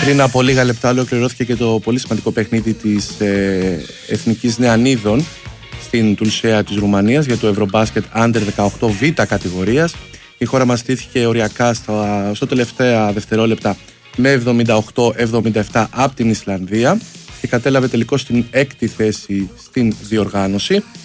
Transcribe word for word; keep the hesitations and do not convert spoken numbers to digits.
Πριν από λίγα λεπτά ολοκληρώθηκε και το πολύ σημαντικό παιχνίδι της ε, Εθνικής Νεανίδων στην Τουλσέα της Ρουμανίας για το Eurobasket Under δεκαοκτώ Β κατηγορίας. Η χώρα μας στήθηκε οριακά στα, στο τελευταία δευτερόλεπτα με εβδομήντα οκτώ εβδομήντα επτά από την Ισλανδία και κατέλαβε τελικώς την έκτη θέση στην διοργάνωση.